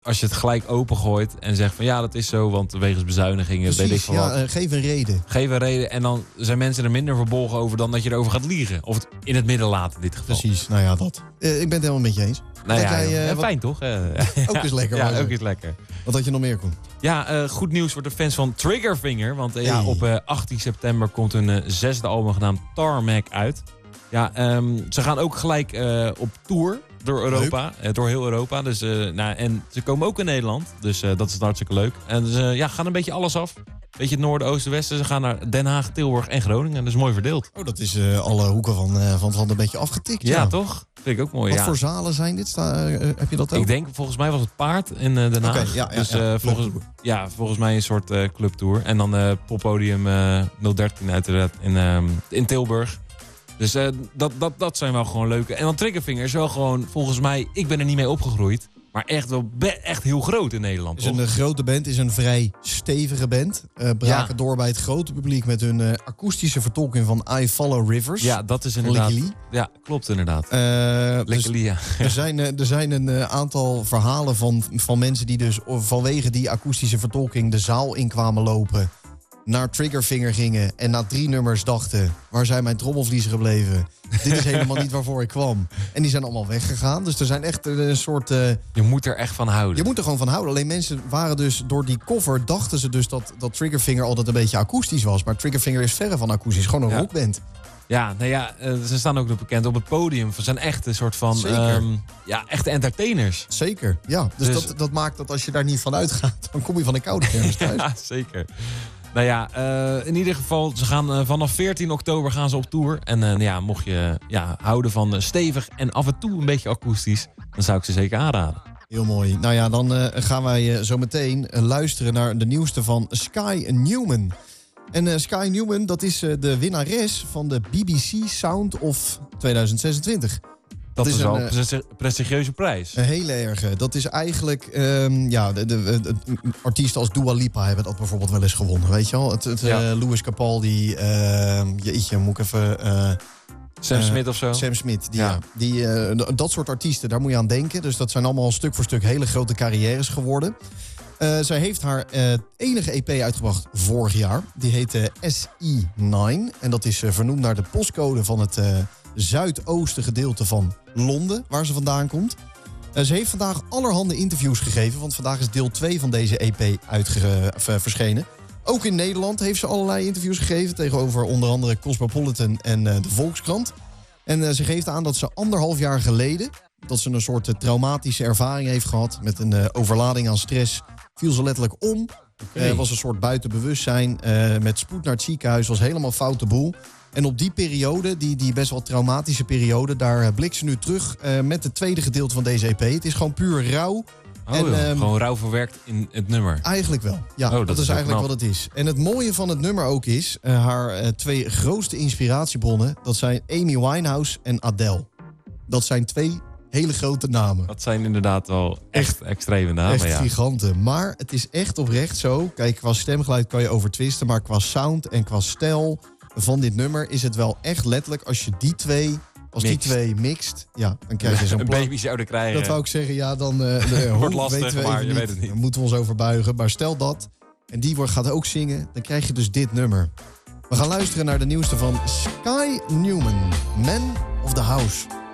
als je het gelijk opengooit en zegt van ja, dat is zo, want wegens bezuinigingen, Precies, weet ik veel wat. geef een reden. Geef een reden en dan zijn mensen er minder verbolgen over dan dat je erover gaat liegen. Of het in het midden laat in dit geval. Precies, nou ja, dat. Ik ben het helemaal met je eens. Nou ja, jij, fijn toch? Ook is lekker. Ja, ook is lekker. Wat had je nog meer, Koen? Ja, goed nieuws voor de fans van Triggerfinger. Want Hey. op 18 september komt hun 6e album genaamd Tarmac uit. Ja, ze gaan ook gelijk op tour door Europa. Door heel Europa. Dus, en ze komen ook in Nederland. Dus dat is hartstikke leuk. En ze gaan een beetje alles af. Beetje het noorden, oosten, westen. Ze gaan naar Den Haag, Tilburg en Groningen. Dat is mooi verdeeld. Oh, dat is alle hoeken van het land een beetje afgetikt. Ja, toch? Vind ik ook mooi. Wat voor zalen zijn dit? Heb je dat ook? Ik denk, volgens mij was het Paard in Den Haag. Okay, dus volgens mij een soort clubtour. En dan poppodium 013 uiteraard in Tilburg. Dus dat zijn wel gewoon leuke. En dan Triggerfinger is wel gewoon, volgens mij, ik ben er niet mee opgegroeid. Maar echt heel groot in Nederland. Het is een grote band, is een vrij stevige band. Braken door bij het grote publiek met hun akoestische vertolking van I Follow Rivers. Ja, dat is inderdaad. Licky Lee. Ja, klopt inderdaad. Dus, ja. er zijn een aantal verhalen van mensen die dus vanwege die akoestische vertolking de zaal in kwamen lopen. Naar Triggerfinger gingen en na 3 nummers dachten, waar zijn mijn trommelvliezen gebleven? Dit is helemaal niet waarvoor ik kwam. En die zijn allemaal weggegaan. Dus er zijn echt een soort... Je moet er echt van houden. Je moet er gewoon van houden. Alleen mensen waren dus door die cover, dachten ze dus dat Triggerfinger altijd een beetje akoestisch was. Maar Triggerfinger is verre van akoestisch. Gewoon een rockband. Ja, nou ja, ze staan ook nog bekend op het podium. Ze zijn echt een soort van echte entertainers. Zeker, ja. Dus dat maakt dat als je daar niet van uitgaat, dan kom je van een koude kermis thuis. Ja, zeker. Nou ja, in ieder geval, ze gaan vanaf 14 oktober gaan ze op tour. En mocht je houden van stevig en af en toe een beetje akoestisch, dan zou ik ze zeker aanraden. Heel mooi. Nou ja, dan gaan wij zo meteen luisteren naar de nieuwste van Sky Newman. En Sky Newman, dat is de winnares van de BBC Sound of 2026. Dat is wel een prestigieuze prijs. Een hele erge. Dat is eigenlijk... artiesten als Dua Lipa hebben dat bijvoorbeeld wel eens gewonnen. Weet je wel? Louis Capaldi... jeetje, moet ik even... Sam Smith of zo? Sam Smith, dat soort artiesten, daar moet je aan denken. Dus dat zijn allemaal stuk voor stuk hele grote carrières geworden. Zij heeft haar enige EP uitgebracht vorig jaar. Die heette SE9. En dat is vernoemd naar de postcode van het zuidoosten gedeelte van Londen, waar ze vandaan komt. Ze heeft vandaag allerhande interviews gegeven, want vandaag is deel 2 van deze EP verschenen. Ook in Nederland heeft ze allerlei interviews gegeven tegenover onder andere Cosmopolitan en de Volkskrant. En ze geeft aan dat ze 1,5 jaar geleden, dat ze een soort traumatische ervaring heeft gehad met een overlading aan stress, viel ze letterlijk om. Was een soort buitenbewustzijn, met spoed naar het ziekenhuis, was helemaal foute boel. En op die periode, die best wel traumatische periode, daar blikt ze nu terug met het tweede gedeelte van deze EP. Het is gewoon puur rauw. Gewoon rauw verwerkt in het nummer. Eigenlijk wel. Ja, dat is eigenlijk wat het is. En het mooie van het nummer ook is, haar 2 grootste inspiratiebronnen, dat zijn Amy Winehouse en Adele. Dat zijn 2 hele grote namen. Dat zijn inderdaad wel echt extreme namen. Echt giganten. Maar het is echt oprecht zo. Kijk, qua stemgeluid kan je over twisten, maar qua sound en qua stijl van dit nummer is het wel echt letterlijk, als je die twee mixt, ja, dan krijg je zo'n een baby zouden krijgen. Dat wou ik zeggen, ja, dan wordt lastig, maar je weet het niet. Dan moeten we ons over buigen. Maar stel dat, en die gaat ook zingen, dan krijg je dus dit nummer. We gaan luisteren naar de nieuwste van Sky Newman, Man of the House.